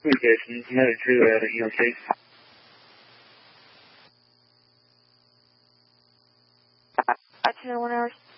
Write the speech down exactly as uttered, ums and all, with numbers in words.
Communications, headed to uh, E L C. At ten one hours.